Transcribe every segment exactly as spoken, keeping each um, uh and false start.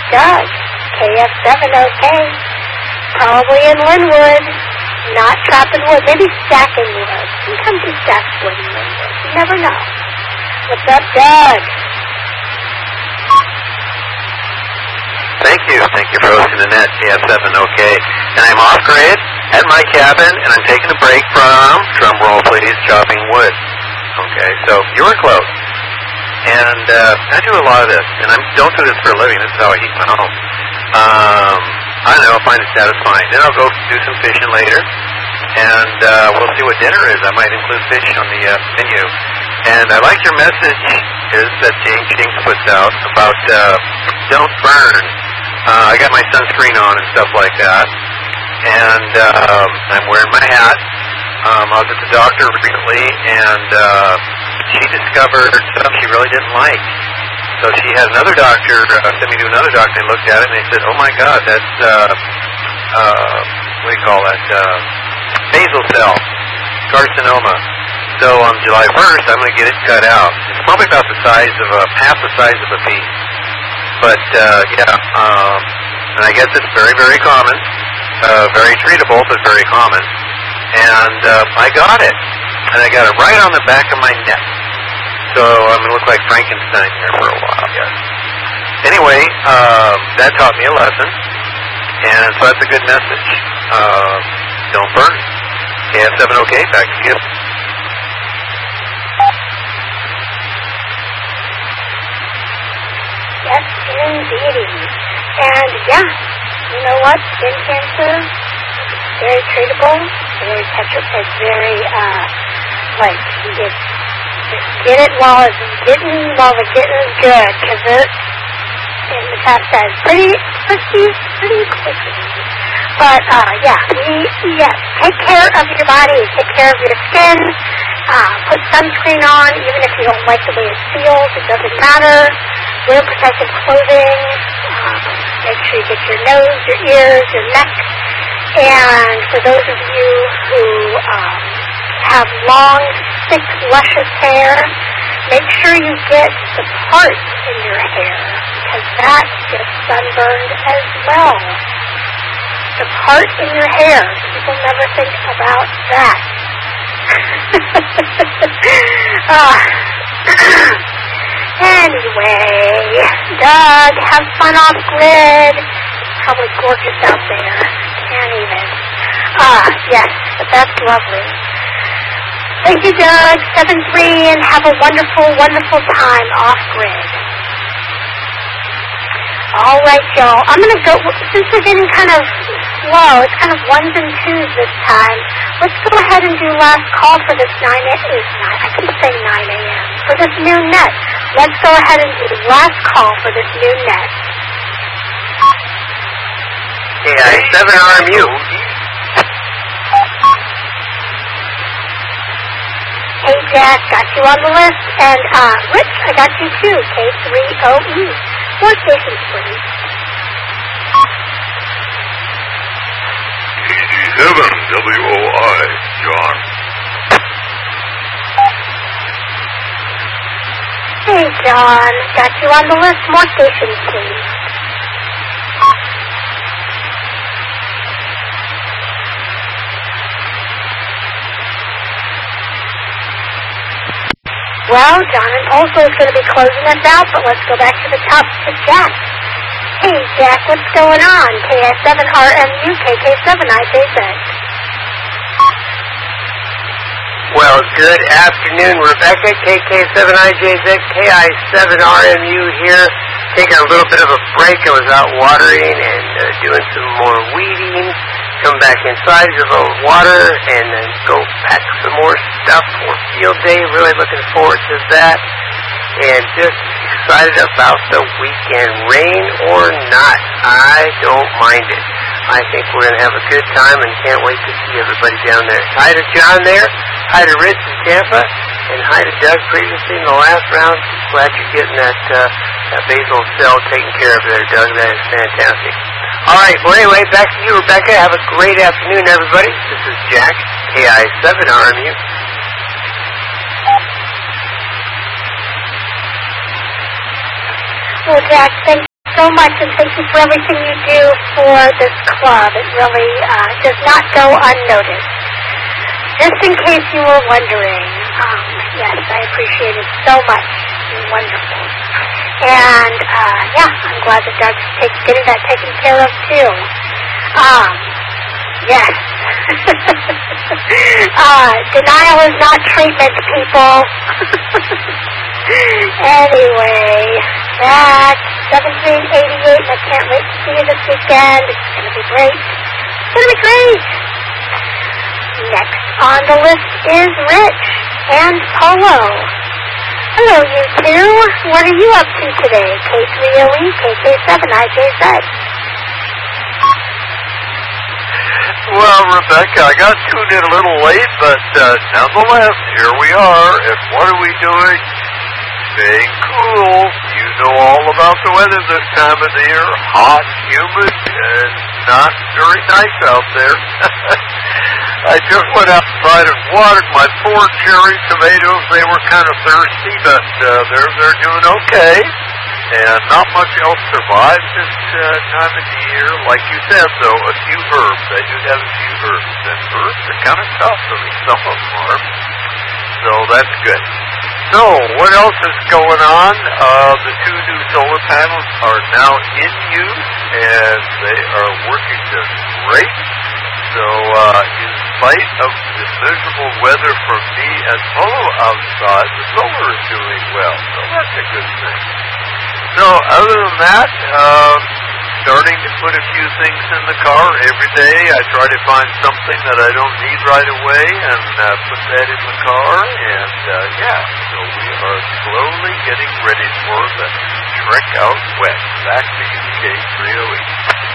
Doug, K F seven OK. Probably in Linwood, not chopping wood, maybe stacking wood. Sometimes he stacks wood in Linwood. You never know. What's up, Doug? Thank you. Thank you for hosting the net, K F seven OK. And I'm off grid at my cabin, and I'm taking a break from, drum roll please, chopping wood. Okay, so you were close. And uh, I do a lot of this, and I don't do this for a living. This is how I heat my home. Um, I don't know, I find it satisfying. Then I'll go do some fishing later, and uh, we'll see what dinner is. I might include fish on the uh, menu. And I like your message is that James Jinx puts out about uh, don't burn. Uh, I got my sunscreen on and stuff like that, and uh, I'm wearing my hat. Um, I was at the doctor recently, and uh, she discovered stuff she really didn't like. So she had another doctor uh, send me to another doctor, and looked at it, and they said, oh my God, that's, uh, uh, what do you call that, uh, basal cell carcinoma. So on July first, I'm going to get it cut out. It's probably about the size of a, half the size of a pea. But, uh, yeah, um, and I guess it's very, very common, uh, very treatable, but very common. And uh, I got it, and I got it right on the back of my neck. So I'm going to look like Frankenstein here for a while, I guess. Anyway, uh, that taught me a lesson, and so that's a good message. Uh, don't burn. K F seven OK, back to you. Yes, indeedy. And yeah, you know what? Skin cancer, very treatable, very petro, it's very, uh, like, it's, just get it while it's getting, while the getting is good, because it, it metastasizes pretty, pretty, pretty quickly. But, uh, yeah, we, yes, take care of your body, take care of your skin, uh, put sunscreen on, even if you don't like the way it feels, it doesn't matter. Wear protective clothing, uh, make sure you get your nose, your ears, your neck. And for those of you who um, have long, thick, luscious hair, make sure you get the part in your hair, because that gets sunburned as well. The part in your hair. People never think about that. uh, Anyway, Doug, have fun off grid. Probably gorgeous out there. Can't even. Ah, yes, but that's lovely. Thank you, Doug. seven three, and have a wonderful, wonderful time off grid. All right, y'all. I'm going to go, since we're getting kind of slow, it's kind of ones and twos this time. Let's go ahead and do last call for this nine a m I keep saying nine a m for this new net. Let's go ahead and do last call for this new net. K I seven R M U. Hey, Jack, got you on the list. And, uh, Rich, I got you too. K three O E. Four stations, please. K G seven W O I, John. Hey, John, got you on the list. More stations, please. Well, John and also is going to be closing us out, but let's go back to the top to Jack. Hey, Jack, what's going on? K I seven R M U, K K seven I J Z. Well, good afternoon, Rebecca, K K seven I J Z, K I seven R M U here, taking a little bit of a break. I was out watering and uh, doing some more weeding, come back inside to the water, and then go pack some more stuff for field day. Really looking forward to that, and just excited about the weekend. Rain or not, I don't mind it. I think we're going to have a good time and can't wait to see everybody down there. Hi to John there. Hi to Rich in Tampa. And hi to Doug previously in the last round. Glad you're getting that, uh, that basal cell taken care of there, Doug. That is fantastic. All right. Well, anyway, back to you, Rebecca. Have a great afternoon, everybody. This is Jack, K I seven R M U. Well, Jack, thank you so much, and thank you for everything you do for this club. It really uh, does not go unnoticed. Just in case you were wondering, um, yes, I appreciate it so much. You're wonderful. And, uh, yeah, I'm glad that Doug's take, getting that taken care of, too. Um, yes. uh, denial is not treatment, people. Anyway, that's seventeen eighty-eight, and I can't wait to see you this weekend. It's going to be great. It's going to be great. Next on the list is Rich and Polo. Hello, you two. What are you up to today? K three O E, K K seven, I J Z. Well, Rebecca, I got tuned in a little late, but uh, nonetheless, here we are. And what are we doing? Staying cool. You know all about the weather this time of the year. Hot, humid, and not very nice out there. I just went outside and watered my poor cherry tomatoes. They were kind of thirsty, but uh, they're they're doing okay. And not much else survives this uh, time of the year. Like you said, though, a few herbs. I do have a few herbs. And herbs are kind of tough. I mean, some of them are. So that's good. So, what else is going on? Uh, the two new solar panels are now in use, and they are working just great. So, uh, in spite of the miserable weather for me and Polo outside, the solar is doing well. So that's a good thing. So, other than that, um, starting to put a few things in the car every day. I try to find something that I don't need right away and uh, put that in the car. And, uh, yeah, so we are slowly getting ready for the trek out west. Back to U K three oh eight.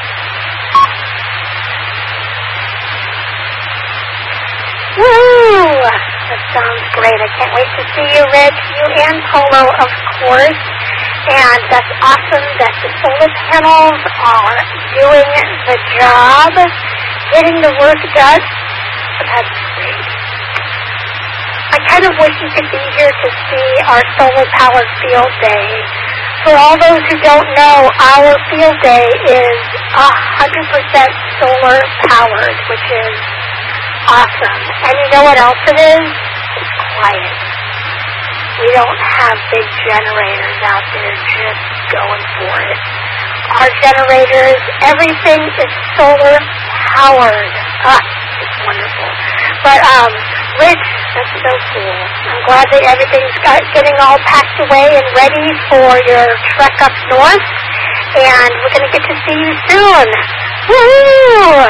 Woo! That sounds great. I can't wait to see you, Rich, you and Polo, of course. And that's awesome that the solar panels are doing the job, getting the work done. That's great. I kind of wish you could be here to see our solar-powered field day. For all those who don't know, our field day is one hundred percent solar-powered, which is awesome. And you know what else it is? It's quiet. We don't have big generators out there just going for it. Our generators, everything is solar-powered. Ah, it's wonderful. But, um, Rich, that's so cool. I'm glad that everything's got, getting all packed away and ready for your trek up north. And we're going to get to see you soon. Woo!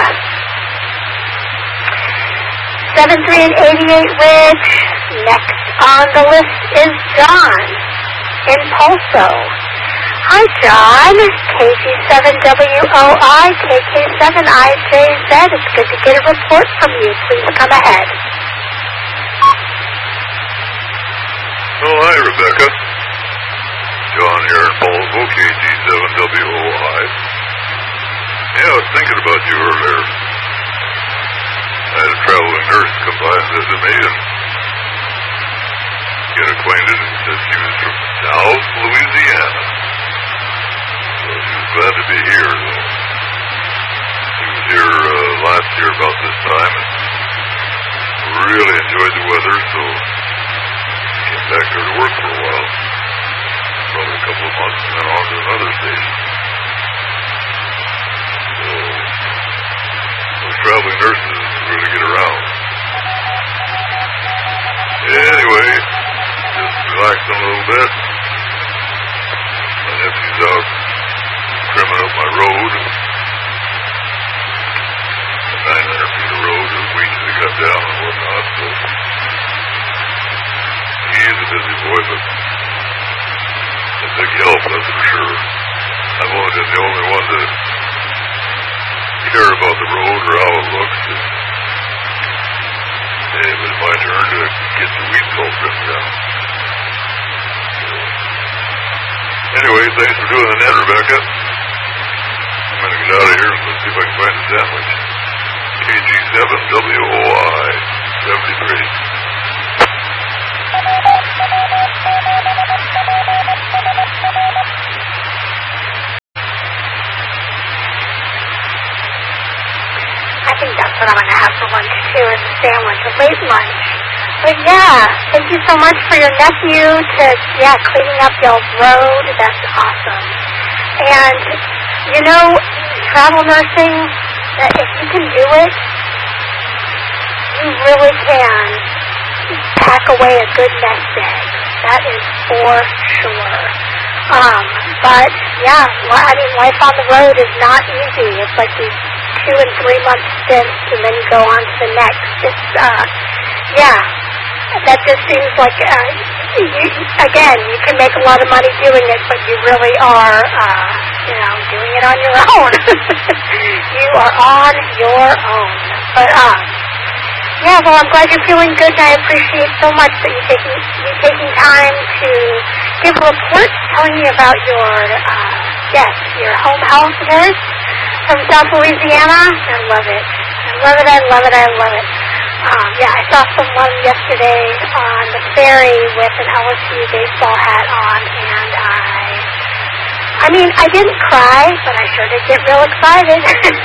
seven three and eighty-eight, Rich. Next on the list is John in Pulso. Hi, John. K G seven W O I, K K seven I J Z. It's good to get a report from you. Please come ahead. Oh, hi, Rebecca. John here in Paulsville, K G seven W O I. Yeah, I was thinking about you earlier. I had a traveling nurse come by and visit me and get acquainted, and said she was from South Louisiana. So she was glad to be here, though. She was here uh, last year about this time and really enjoyed the weather, so she came back here to work for a while. Probably a couple of months and then on to another station. So those traveling nurses really get around. Anyway, just relaxing a little bit. My nephew's out trimming up my road. nine hundred feet of road, the weeds that got down and whatnot, so he is a busy boy, but a big help, that's for sure. I've only been the only one to care about the road or how it looks. And it was my turn to get the weeds all trimmed down. So, anyway, thanks for doing that, Rebecca. I'm going to get out of here and let's see if I can find a sandwich. K G seven W O I seventy-three. what I'm going to have for lunch, too, as a sandwich, a late lunch. But, yeah, thank you so much for your nephew to, yeah, cleaning up y'all's road. That's awesome. And, you know, travel nursing, if you can do it, you really can pack away a good nest egg. That is for sure. Um, but, yeah, well, I mean, life on the road is not easy. It's like these two and three month stints, and then you go on to the next. It's, uh, yeah, that just seems like, uh, you, again, you can make a lot of money doing it, but you really are, uh, you know, doing it on your own. You are on your own. But, um, yeah, well, I'm glad you're feeling good, and I appreciate so much that you taking you taking time to give a report telling me about your, uh, yes, your home health nurse from South Louisiana. I love it. I love it, I love it, I love it. Um, yeah, I saw someone yesterday on the ferry with an L S U baseball hat on, and I, I mean, I didn't cry, but I sure did get real excited.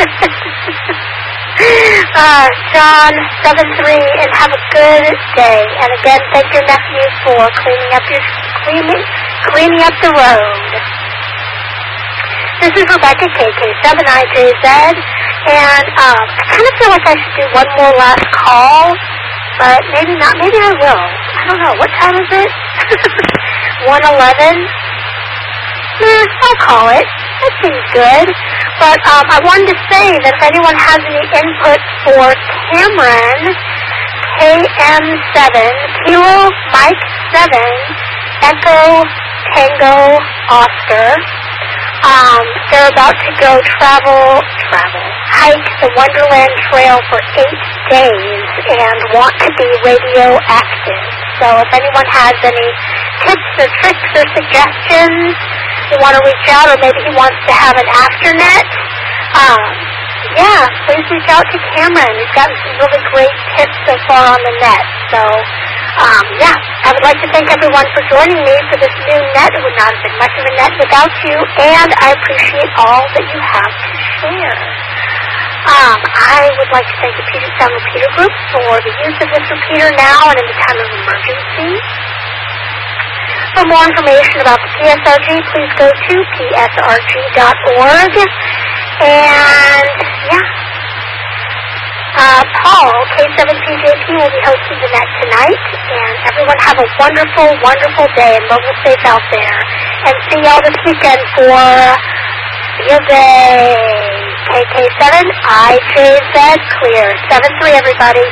Uh, John, seven three, and have a good day. And again, thank your nephew for cleaning up your cleaning cleaning up the road. This is Rebecca, K K seven I J Z, and um, I kind of feel like I should do one more last call, but maybe not. Maybe I will. I don't know. What time is it? one eleven. Eh, I'll call it. That seems good. But um, I wanted to say that if anyone has any input for Cameron, K M seven, Kilo Mike seven, Echo Tango Oscar, um, they're about to go travel, travel, hike the Wonderland Trail for eight days and want to be radioactive. So if anyone has any tips or tricks or suggestions, you want to reach out, or maybe he wants to have an afternet, um, yeah, please reach out to Cameron. He's gotten some really great tips so far on the net. So, um, yeah, I would like to thank everyone for joining me for this new net. It would not have been much of a net without you, and I appreciate all that you have to share. Um, I would like to thank the Puget Sound Repeater Group for the use of this repeater now and in the time of emergency. For more information about the P S R G, please go to P S R G dot org. And, yeah, uh, Paul, K seven P J P, will be hosting the net tonight. And everyone have a wonderful, wonderful day and mobile safe out there. And see y'all this weekend for Field Day. K K seven, I J Z, clear. seven three, everybody.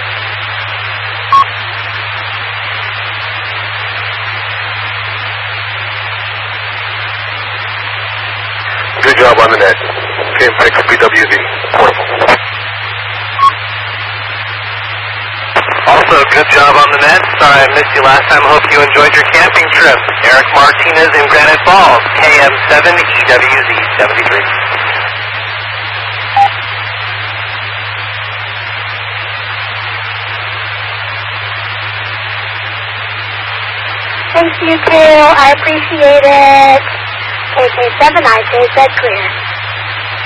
Good job on the net. K M six B W V, portable. Also, good job on the net. Sorry I missed you last time. Hope you enjoyed your camping trip. Eric Martinez in Granite Falls, K M seven E W Z seventy-three. Thank you, too. I appreciate it. K K seven I J Z clear.